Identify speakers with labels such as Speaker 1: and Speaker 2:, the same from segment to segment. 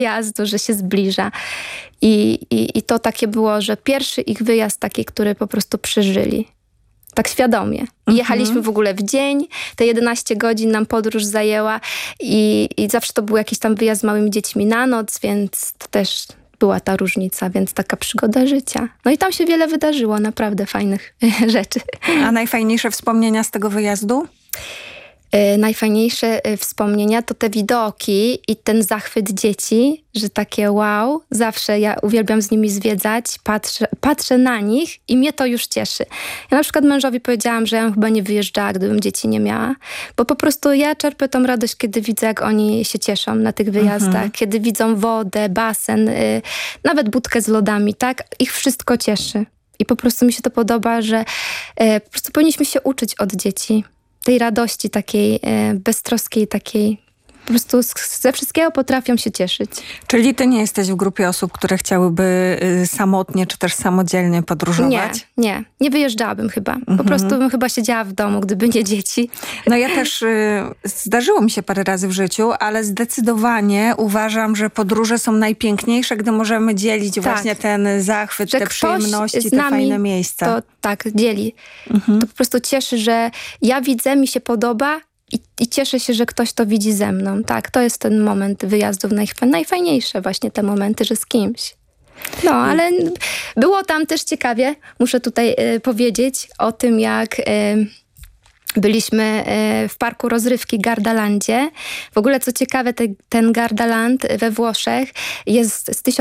Speaker 1: wyjazdu, że się zbliża. I to takie było, że pierwszy ich wyjazd taki, który po prostu przeżyli. Tak świadomie. Jechaliśmy w ogóle w dzień, te 11 godzin nam podróż zajęła i zawsze to był jakiś tam wyjazd z małymi dziećmi na noc, więc to też była ta różnica, więc taka przygoda życia. No i tam się wiele wydarzyło, naprawdę fajnych rzeczy.
Speaker 2: A najfajniejsze wspomnienia z tego wyjazdu?
Speaker 1: Najfajniejsze wspomnienia to te widoki i ten zachwyt dzieci, że takie wow, zawsze ja uwielbiam z nimi zwiedzać, patrzę na nich i mnie to już cieszy. Ja na przykład mężowi powiedziałam, że ja bym chyba nie wyjeżdżała, gdybym dzieci nie miała, bo po prostu ja czerpię tą radość, kiedy widzę, jak oni się cieszą na tych wyjazdach, kiedy widzą wodę, basen, nawet budkę z lodami, tak? Ich wszystko cieszy. I po prostu mi się to podoba, że po prostu powinniśmy się uczyć od dzieci. Tej radości takiej beztroskiej, takiej po prostu ze wszystkiego potrafią się cieszyć.
Speaker 2: Czyli ty nie jesteś w grupie osób, które chciałyby samotnie czy też samodzielnie podróżować?
Speaker 1: Nie wyjeżdżałabym chyba. Po prostu bym chyba siedziała w domu, gdyby nie dzieci.
Speaker 2: No ja też zdarzyło mi się parę razy w życiu, ale zdecydowanie uważam, że podróże są najpiękniejsze, gdy możemy dzielić właśnie ten zachwyt,
Speaker 1: że
Speaker 2: te przyjemności, te fajne miejsca.
Speaker 1: To tak, dzieli. To po prostu cieszy, że ja widzę, mi się podoba, i cieszę się, że ktoś to widzi ze mną. Tak, to jest ten moment wyjazdów najfajniejsze właśnie te momenty, że z kimś. No, ale było tam też ciekawie, muszę tutaj powiedzieć o tym, jak byliśmy w parku rozrywki Gardalandzie. W ogóle co ciekawe, ten Gardaland we Włoszech jest z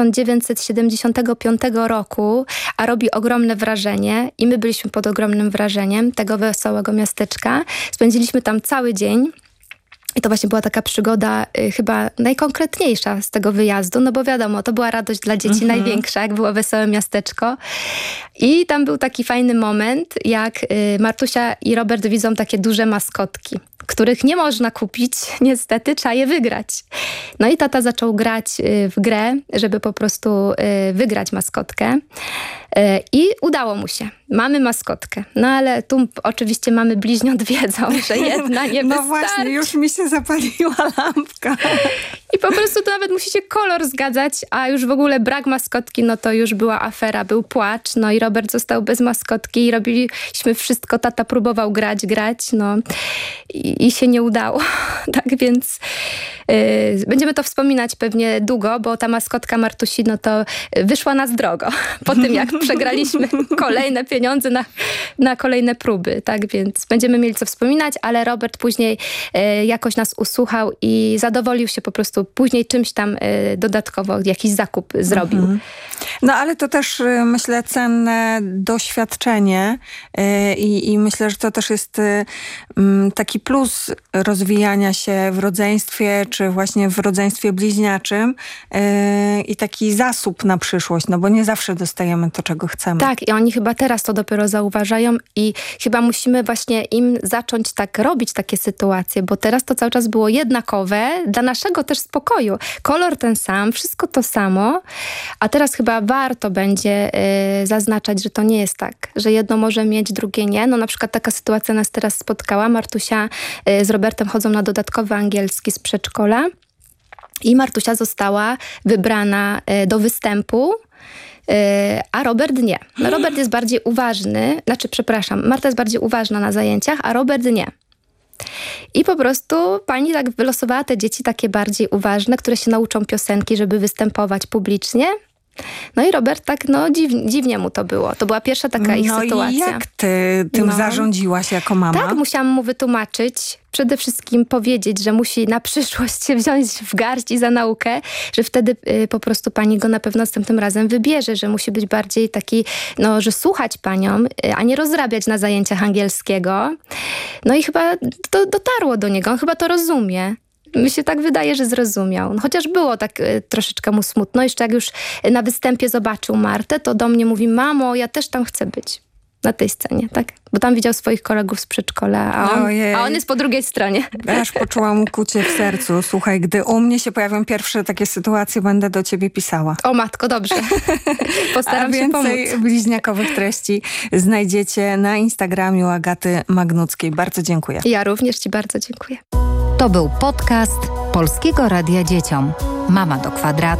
Speaker 1: 1975 roku, a robi ogromne wrażenie i my byliśmy pod ogromnym wrażeniem tego wesołego miasteczka. Spędziliśmy tam cały dzień. I to właśnie była taka przygoda chyba najkonkretniejsza z tego wyjazdu, no bo wiadomo, to była radość dla dzieci największa, jak było wesołe miasteczko. I tam był taki fajny moment, jak Martusia i Robert widzą takie duże maskotki, których nie można kupić, niestety, trzeba je wygrać. No i tata zaczął grać w grę, żeby po prostu wygrać maskotkę. I udało mu się. Mamy maskotkę. No ale tu oczywiście mamy bliźniąt wiedzą, że jedna nie wystarczy.
Speaker 2: No właśnie, już mi się zapaliła lampka.
Speaker 1: I po prostu to nawet musi się kolor zgadzać, a już w ogóle brak maskotki, no to już była afera, był płacz. No i Robert został bez maskotki i robiliśmy wszystko. Tata próbował grać, no i się nie udało. Tak więc będziemy to wspominać pewnie długo, bo ta maskotka Martusi, no to wyszła nas drogo. Po tym, jak przegraliśmy kolejne pieniądze na kolejne próby. Tak więc będziemy mieli co wspominać, ale Robert później jakoś nas usłuchał i zadowolił się po prostu później czymś tam dodatkowo, jakiś zakup zrobił.
Speaker 2: No ale to też myślę cenne doświadczenie i myślę, że to też jest taki plus rozwijania się w rodzeństwie, czy właśnie w rodzeństwie bliźniaczym i taki zasób na przyszłość, no bo nie zawsze dostajemy to, czego chcemy.
Speaker 1: Tak, i oni chyba teraz to dopiero zauważają i chyba musimy właśnie im zacząć tak robić takie sytuacje, bo teraz to cały czas było jednakowe dla naszego też spokoju. Kolor ten sam, wszystko to samo, a teraz chyba warto będzie zaznaczać, że to nie jest tak, że jedno może mieć, drugie nie. No na przykład taka sytuacja nas teraz spotkała. Martusia z Robertem chodzą na dodatkowy angielski z przedszkola i Martusia została wybrana do występu, a Robert nie. No Robert jest bardziej uważny, Marta jest bardziej uważna na zajęciach, a Robert nie. I po prostu pani tak wylosowała te dzieci takie bardziej uważne, które się nauczą piosenki, żeby występować publicznie. No i Robert tak, dziwnie mu to było. To była pierwsza taka ich sytuacja.
Speaker 2: No i jak ty tym zarządziłaś jako mama?
Speaker 1: Tak, musiałam mu wytłumaczyć. Przede wszystkim powiedzieć, że musi na przyszłość się wziąć w garść i za naukę, że wtedy po prostu pani go na pewno następnym razem wybierze, że musi być bardziej taki, że słuchać panią, a nie rozrabiać na zajęciach angielskiego. No i chyba to dotarło do niego, on chyba to rozumie. Mi się tak wydaje, że zrozumiał. No, chociaż było tak troszeczkę mu smutno. Jeszcze jak już na występie zobaczył Martę, to do mnie mówi: mamo, ja też tam chcę być. Na tej scenie, tak? Bo tam widział swoich kolegów z przedszkola, a on jest po drugiej stronie.
Speaker 2: Aż poczułam ukucie w sercu. Słuchaj, gdy u mnie się pojawią pierwsze takie sytuacje, będę do ciebie pisała.
Speaker 1: O matko, dobrze. Postaram się pomóc.
Speaker 2: Więcej bliźniakowych treści znajdziecie na Instagramie Agaty Magnuckiej. Bardzo dziękuję.
Speaker 1: Ja również ci bardzo dziękuję.
Speaker 3: To był podcast Polskiego Radia Dzieciom. Mama do kwadratu.